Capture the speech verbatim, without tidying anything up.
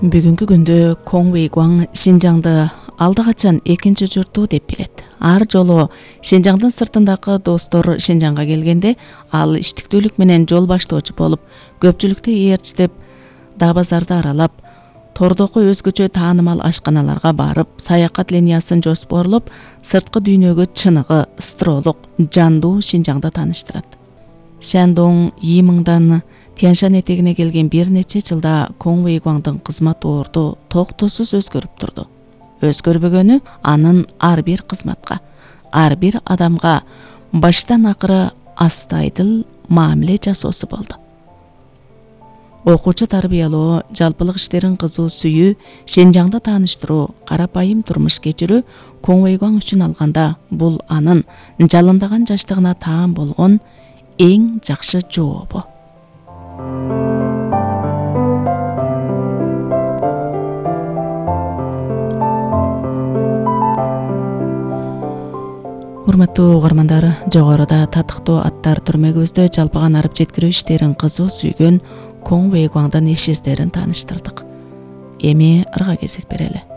Бүгүнкү күндө Коң Вэйгуаң Шинжаңды алда качан экинчи журту деп билет. Ар жолу Шинжаңдын сыртындагы достор Шинжаңга келгенде, ал иштиктүүлүк менен жол баштоочу болуп, көпчүлүктү ээрчитип, да базарды аралап, тордоку өзгөчө таанымал ашканаларга барып, саякат линиясын жоспорлоп, сырткы дүйнөгө чыныгы, ыстыролук, жандуу Шинжаңды тааныштырат. Шандоң Йимиңдан Тяньшан этегине келген бир нече жылда Коң Вэйгуаңдын кызмат орду токтосуз өзгөрүп турду. Өзгөрбөгөнү анын ар бир кызматка, ар бир адамга баштан акыры астайдыл мамиле жасоосу болду. Окуучу тарбиялоо, жалпылык иштерин кызуу сүйүү, Шинжаңды тааныштыруу, карапайым турмуш кечирүү Коң Вэйгуаң үчүн алганда бул анын жалындаган жаштыгына таан болгон эң жакшы жообу. Урматтуу угармандар, жогоруда татыктуу аттар түрмөгүбүздө жалпыган арып жеткирүү иштерин кызуу сүйгөн Коң Вэйгуаңдын эш издерин тааныштырдык. Эми ырга кезек берели.